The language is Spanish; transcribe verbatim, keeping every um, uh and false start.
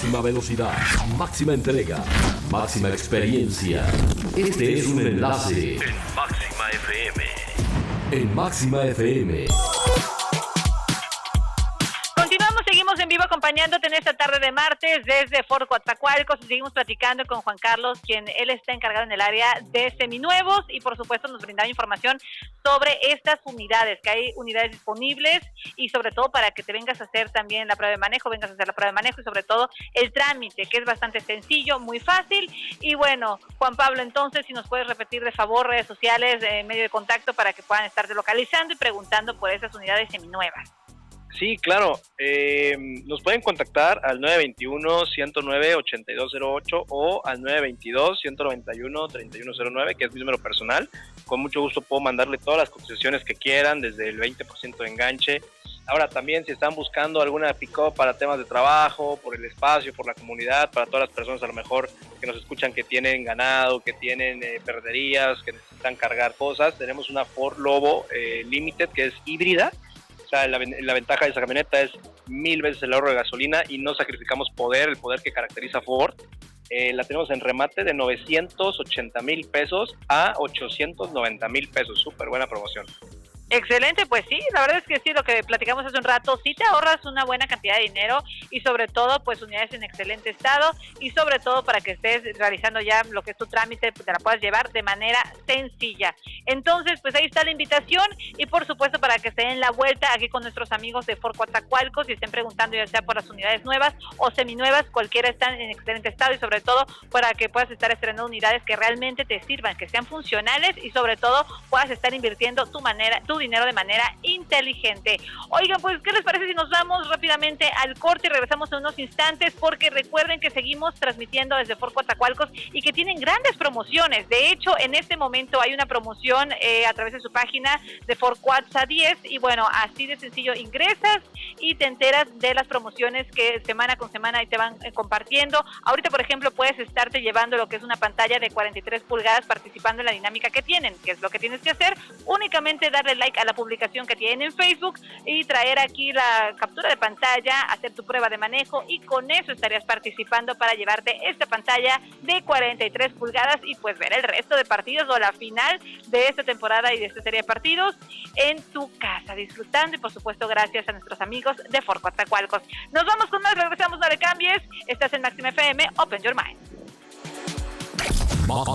Máxima velocidad, máxima entrega, máxima experiencia. Este es un enlace en Máxima F M. En Máxima F M. Continuamos, seguimos en vivo acompañándote en esta tarde de martes desde Ford Coatzacoalcos. Seguimos platicando con Juan Carlos, quien él está encargado en el área de seminuevos y por supuesto nos brindaba información sobre estas unidades, que hay unidades disponibles y sobre todo para que te vengas a hacer también la prueba de manejo, vengas a hacer la prueba de manejo y sobre todo el trámite, que es bastante sencillo, muy fácil. Y bueno, Juan Pablo, entonces si nos puedes repetir de favor redes sociales, eh, medio de contacto para que puedan estarte localizando y preguntando por esas unidades seminuevas. Sí, claro, eh, nos pueden contactar al nueve dos uno, uno cero nueve, ocho dos cero ocho o al nueve dos dos, uno nueve uno, tres uno cero nueve, que es mi número personal. Con mucho gusto puedo mandarle todas las cotizaciones que quieran, desde el veinte por ciento de enganche. Ahora también, si están buscando alguna pick-up para temas de trabajo, por el espacio, por la comunidad, para todas las personas a lo mejor que nos escuchan que tienen ganado, que tienen eh, perderías, que necesitan cargar cosas, tenemos una Ford Lobo eh, Limited que es híbrida. O sea, la, la ventaja de esa camioneta es mil veces el ahorro de gasolina y no sacrificamos poder, el poder que caracteriza a Ford. Eh, la tenemos en remate de novecientos ochenta mil pesos a ochocientos noventa mil pesos. Súper buena promoción. Excelente, pues sí, la verdad es que sí, lo que platicamos hace un rato, sí te ahorras una buena cantidad de dinero y sobre todo pues unidades en excelente estado y sobre todo para que estés realizando ya lo que es tu trámite, te la puedas llevar de manera sencilla. Entonces pues ahí está la invitación y por supuesto para que se den la vuelta aquí con nuestros amigos de Ford Coatzacoalcos y estén preguntando ya sea por las unidades nuevas o seminuevas, cualquiera están en excelente estado y sobre todo para que puedas estar estrenando unidades que realmente te sirvan, que sean funcionales y sobre todo puedas estar invirtiendo tu manera, tu dinero de manera inteligente. Oigan, pues, ¿qué les parece si nos vamos rápidamente al corte y regresamos en unos instantes? Porque recuerden que seguimos transmitiendo desde Ford Coatzacoalcos y que tienen grandes promociones. De hecho, en este momento hay una promoción eh, a través de su página de Ford Coatza diez y bueno, así de sencillo ingresas y te enteras de las promociones que semana con semana te van eh, compartiendo. Ahorita, por ejemplo, puedes estarte llevando lo que es una pantalla de cuarenta y tres pulgadas participando en la dinámica que tienen. ¿Qué es lo que tienes que hacer? Únicamente darle like a la publicación que tienen en Facebook y traer aquí la captura de pantalla, hacer tu prueba de manejo y con eso estarías participando para llevarte esta pantalla de cuarenta y tres pulgadas y pues ver el resto de partidos o la final de esta temporada y de esta serie de partidos en tu casa, disfrutando y por supuesto gracias a nuestros amigos de Ford Coatzacoalcos. Nos vamos con más, regresamos, no le cambies, estás en Máxima F M, Open Your Mind.